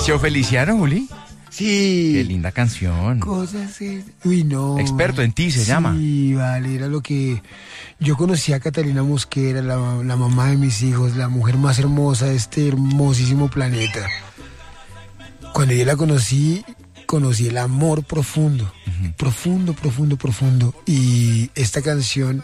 Cheo Feliciano, Juli. Sí. Qué linda canción. Cosas. Uy, no. Experto en ti se llama. Sí, vale, era lo que. Yo conocí a Catalina Mosquera, la mamá de mis hijos, la mujer más hermosa de este hermosísimo planeta. Cuando yo la conocí el amor profundo. Profundo, profundo, profundo. Y esta canción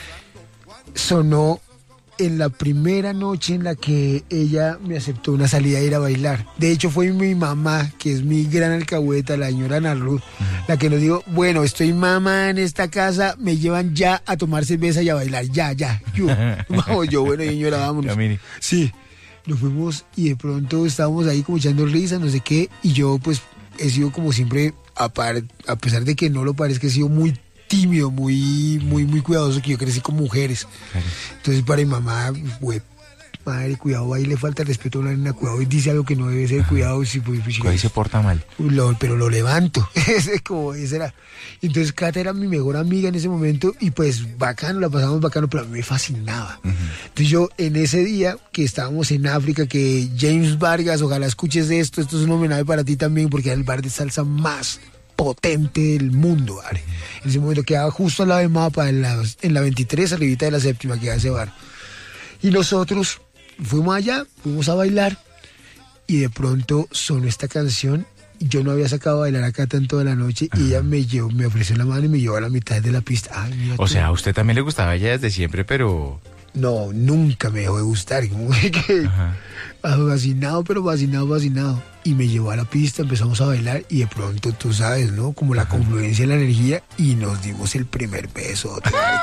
sonó en la primera noche en la que ella me aceptó una salida a ir a bailar. De hecho, fue mi mamá, que es mi gran alcahueta, la señora Ana Ruth, la que nos dijo, bueno, estoy mamá en esta casa, me llevan ya a tomar cerveza y a bailar, ya. Vamos, yo, bueno, señora, vámonos. Camini. Sí, nos fuimos y de pronto estábamos ahí como echando risas, no sé qué, y yo pues he sido como siempre, a pesar de que no lo parezca, he sido muy tímido, muy cuidadoso, que yo crecí con mujeres. Claro. Entonces para mi mamá, güey, madre, cuidado, ahí le falta el respeto a una nena, cuidado, y dice algo que no debe ser, cuidado, si Ahí se porta mal. pero lo levanto. Ese era. Entonces Cata era mi mejor amiga en ese momento y pues bacano, la pasamos bacano, pero a mí me fascinaba. Entonces yo en ese día que estábamos en África, que James Vargas, ojalá escuches esto es un homenaje para ti también, porque era el bar de salsa más potente del mundo, ¿vale? En ese momento quedaba justo al lado del mapa, en la 23, arribita de la séptima, quedaba ese bar. Y nosotros fuimos allá, fuimos a bailar, y de pronto sonó esta canción. Yo no había sacado a bailar a Cata en toda la noche, y ella me ofreció la mano y me llevó a la mitad de la pista. Ay, mira O tú. sea, a usted también le gustaba ella desde siempre, pero... No, nunca me dejó de gustar, como que fascinado, pero fascinado. Y me llevó a la pista, empezamos a bailar y de pronto, tú sabes, ¿no? Como la confluencia de la energía y nos dimos el primer beso.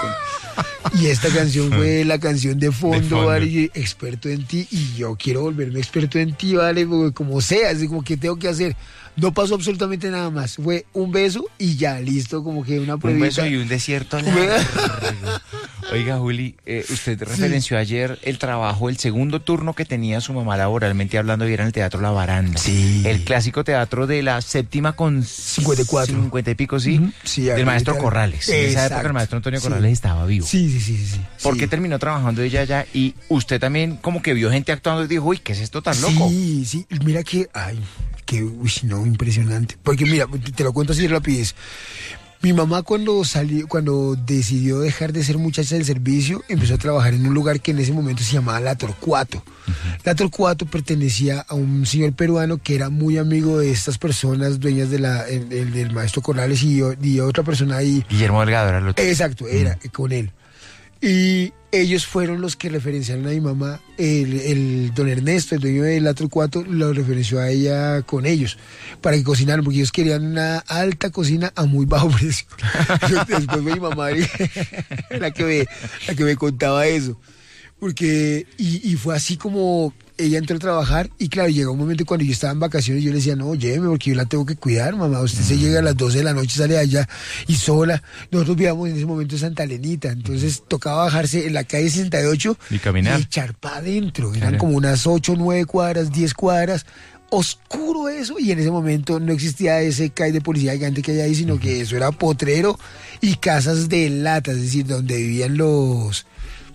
Y esta canción fue la canción de fondo, ¿vale? Y experto en ti, y yo quiero volverme experto en ti, ¿vale? Porque como sea, es como que tengo que hacer. No pasó absolutamente nada más, fue un beso y ya, listo, como que una pruebita. Un beso y un desierto largo. Oiga, Juli, usted referenció ayer el trabajo, el segundo turno que tenía su mamá laboralmente hablando, y era en el Teatro La Baranda. Sí. El clásico teatro de la séptima con 54. 50 y pico, sí. Sí, del maestro Corrales. En esa Exacto. época el maestro Antonio Corrales estaba vivo. Sí. ¿Por qué terminó trabajando ella allá? Y usted también como que vio gente actuando y dijo, uy, ¿qué es esto tan loco? Sí, mira que, impresionante. Porque mira, te lo cuento así rapidez. Mi mamá cuando decidió dejar de ser muchacha del servicio, empezó a trabajar en un lugar que en ese momento se llamaba La Torcuato. La Torcuato pertenecía a un señor peruano que era muy amigo de estas personas dueñas del maestro Corrales y otra persona ahí. Guillermo Delgado era el otro. Exacto, era con él. Y ellos fueron los que referenciaron a mi mamá. El don Ernesto, el dueño del La Torcuato, lo referenció a ella con ellos para que cocinaran, porque ellos querían una alta cocina a muy bajo precio. Después fue mi mamá la que me contaba eso. Porque, y fue así como ella entró a trabajar, y claro, llegó un momento cuando yo estaba en vacaciones, yo le decía, no, lléveme porque yo la tengo que cuidar, mamá, usted se llega a las 12 de la noche, sale allá y sola. Nosotros vivíamos en ese momento en Santa Elenita, entonces tocaba bajarse en la calle 68 y caminar. Y echar para adentro, eran Claro. como unas 8, 9 cuadras, 10 cuadras, oscuro eso, y en ese momento no existía ese CAI de policía gigante que hay ahí, sino que eso era potrero y casas de lata, es decir, donde vivían los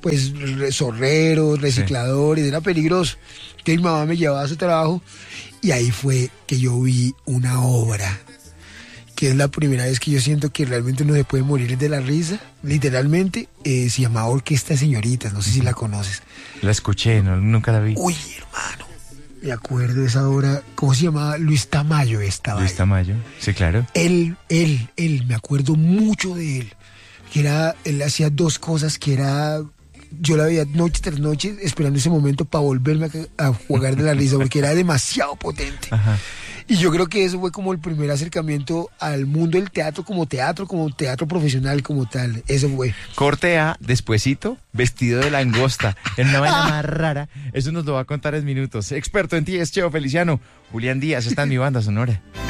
zorreros, recicladores, era peligroso. Entonces mi mamá me llevaba a su trabajo y ahí fue que yo vi una obra que es la primera vez que yo siento que realmente uno se puede morir de la risa, literalmente. Se llamaba Orquesta de Señoritas, no sé si la conoces. La escuché, nunca la vi. Uy, hermano, me acuerdo de esa obra, ¿cómo se llamaba? Luis Tamayo estaba Luis ahí. Tamayo, sí, claro. Él, me acuerdo mucho de él, él hacía dos cosas que era... Yo la veía noche tras noche esperando ese momento para volverme a jugar de la risa, porque era demasiado potente. Ajá. Y yo creo que eso fue como el primer acercamiento al mundo del teatro como teatro profesional como tal. Eso fue. Corte A, despuesito, vestido de langosta, en una vaina más rara. Eso nos lo va a contar en minutos. Experto en ti es Cheo Feliciano. Julián Díaz está en mi banda sonora.